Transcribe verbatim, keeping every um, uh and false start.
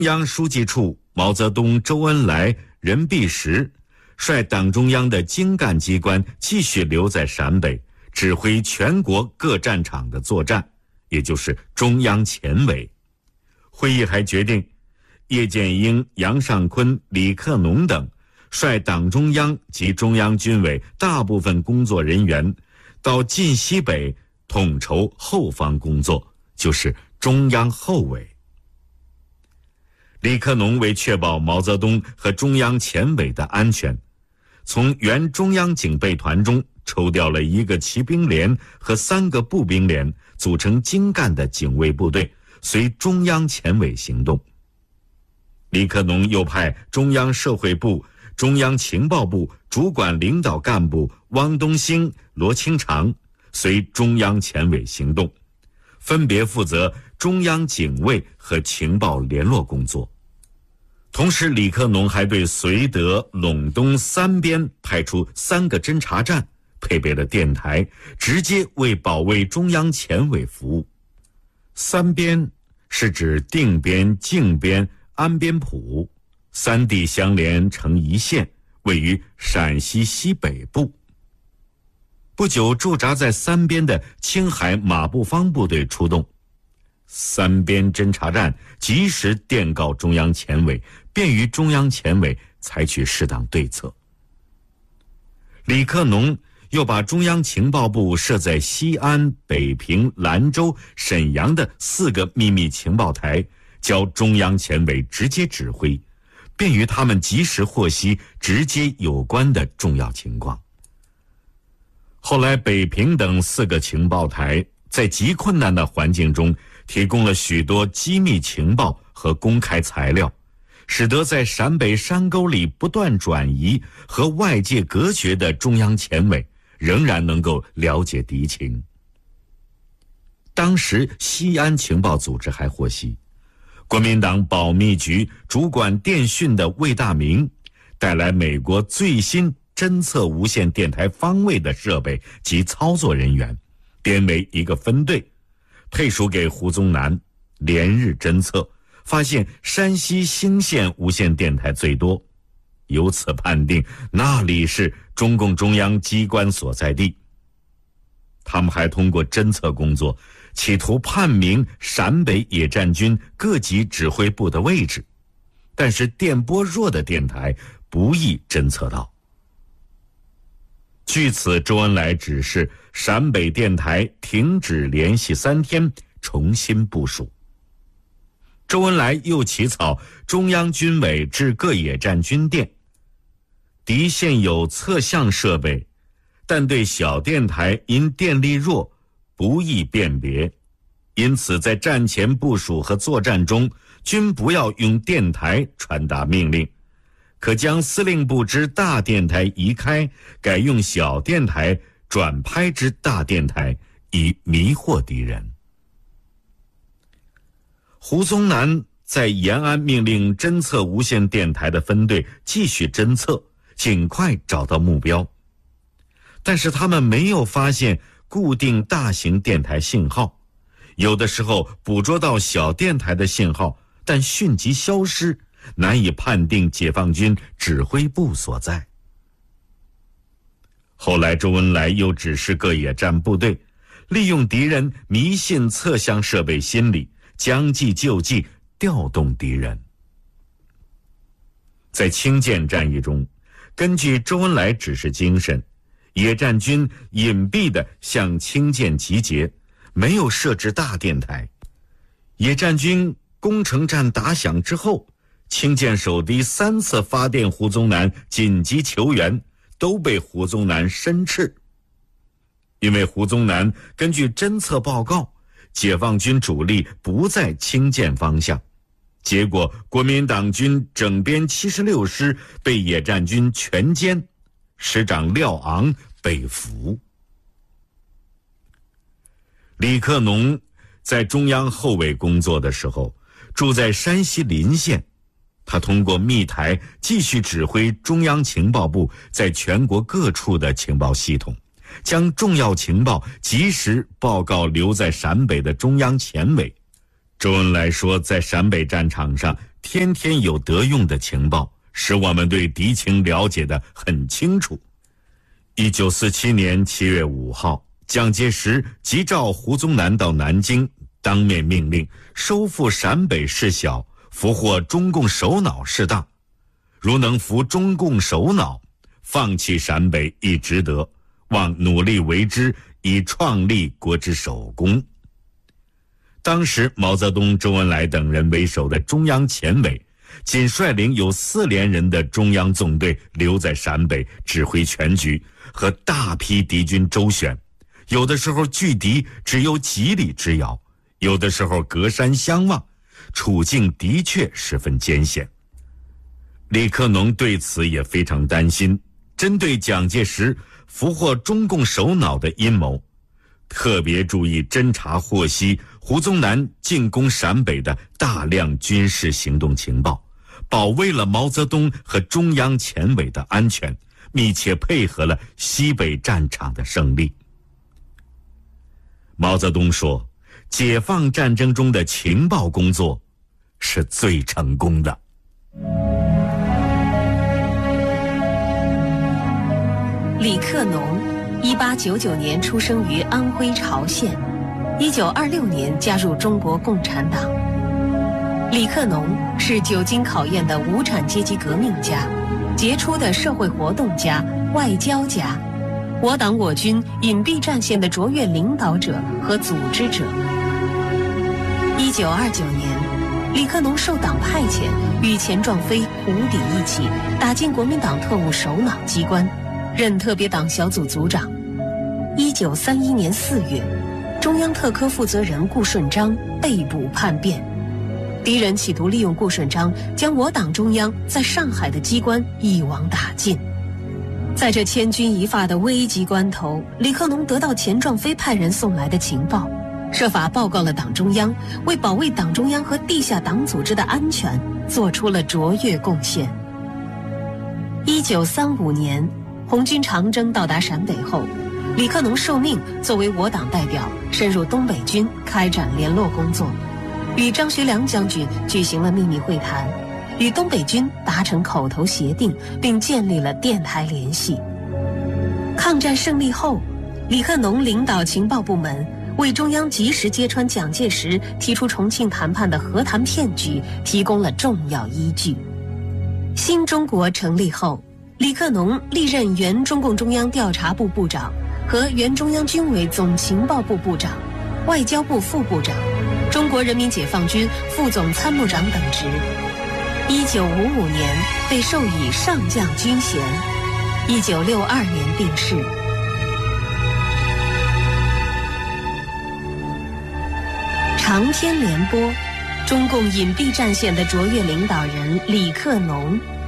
中央书记处毛泽东、周恩来、任弼时率党中央的精干机关继续留在陕北，指挥全国各战场的作战，也就是中央前委。会议还决定，叶剑英、杨尚昆、李克农等率党中央及中央军委大部分工作人员到晋西北统筹后方工作，就是中央后委。李克农为确保毛泽东和中央前委的安全，从原中央警备团中抽调了一个骑兵连和三个步兵连，组成精干的警卫部队，随中央前委行动。李克农又派中央社会部、中央情报部主管领导干部汪东兴、罗清长随中央前委行动，分别负责中央警卫和情报联络工作。同时，李克农还对绥德、陇东三边派出三个侦察站，配备了电台，直接为保卫中央前委服务。三边是指定边、靖边、安边浦，三地相连成一线，位于陕西西北部。不久，驻扎在三边的青海马步芳部队出动，三边侦察站及时电告中央前委，便于中央前委采取适当对策。李克农又把中央情报部设在西安、北平、兰州、沈阳的四个秘密情报台，交中央前委直接指挥，便于他们及时获悉直接有关的重要情况。后来，北平等四个情报台在极困难的环境中提供了许多机密情报和公开材料，使得在陕北山沟里不断转移和外界隔绝的中央前委仍然能够了解敌情。当时西安情报组织还获悉，国民党保密局主管电讯的魏大明带来美国最新侦测无线电台方位的设备及操作人员，编为一个分队，配属给胡宗南，连日侦测，发现山西兴县无线电台最多，由此判定那里是中共中央机关所在地。他们还通过侦测工作，企图判明陕北野战军各级指挥部的位置，但是电波弱的电台不易侦测到。据此，周恩来指示陕北电台停止联系三天，重新部署。周恩来又起草中央军委致各野战军电，敌现有测向设备，但对小电台因电力弱，不易辨别，因此在战前部署和作战中，均不要用电台传达命令，可将司令部之大电台移开，改用小电台转拍之大电台，以迷惑敌人。胡宗南在延安命令侦测无线电台的分队继续侦测，尽快找到目标。但是他们没有发现固定大型电台信号，有的时候捕捉到小电台的信号，但迅即消失，难以判定解放军指挥部所在。后来周恩来又指示各野战部队，利用敌人迷信测向设备心理，将计就计，调动敌人。在清涧战役中，根据周恩来指示精神，野战军隐蔽地向清涧集结，没有设置大电台。野战军攻城战打响之后，清涧守敌三次发电胡宗南紧急求援，都被胡宗南申斥。因为胡宗南根据侦测报告，解放军主力不在清涧方向，结果国民党军整编七十六师被野战军全歼，师长廖昂被俘。李克农在中央后委工作的时候，住在山西临县，他通过密台继续指挥中央情报部在全国各处的情报系统，将重要情报及时报告留在陕北的中央前委。周恩来说，在陕北战场上， 天天有得用的情报，使我们对敌情了解得很清楚。一九四七年七月五号，蒋介石急召胡宗南到南京，当面命令收复陕北事小，俘获中共首脑事大。如能服中共首脑，放弃陕北亦值得，望努力为之，以创立国之首功。当时毛泽东、周恩来等人为首的中央前委仅率领有四连人的中央纵队留在陕北指挥全局，和大批敌军周旋，有的时候距敌只有几里之遥，有的时候隔山相望，处境的确十分艰险。李克农对此也非常担心，针对蒋介石俘获中共首脑的阴谋，特别注意侦查获悉胡宗南进攻陕北的大量军事行动情报，保卫了毛泽东和中央前委的安全，密切配合了西北战场的胜利。毛泽东说，解放战争中的情报工作是最成功的。 李克农一八九九年出生于安徽巢县，一九二六年加入中国共产党。李克农是久经考验的无产阶级革命家，杰出的社会活动家、外交家，我党我军隐蔽战线的卓越领导者和组织者。一九二九年，李克农受党派遣，与钱壮飞、胡底一起打进国民党特务首脑机关，任特别党小组组长。一九三一年四月，中央特科负责人顾顺章被捕叛变，敌人企图利用顾顺章将我党中央在上海的机关一网打尽。在这千钧一发的危急关头，李克农得到钱壮飞派人送来的情报，设法报告了党中央，为保卫党中央和地下党组织的安全做出了卓越贡献。一九三五年，红军长征到达陕北后，李克农受命作为我党代表深入东北军开展联络工作，与张学良将军举行了秘密会谈，与东北军达成口头协定，并建立了电台联系。抗战胜利后，李克农领导情报部门为中央及时揭穿蒋介石提出重庆谈判的和谈骗局提供了重要依据。新中国成立后，李克农历任原中共中央调查部部长和原中央军委总情报部部长、外交部副部长、中国人民解放军副总参谋长等职。一九五五年被授以上将军衔，一九六二年病逝。长篇联播，中共隐蔽战线的卓越领导人李克农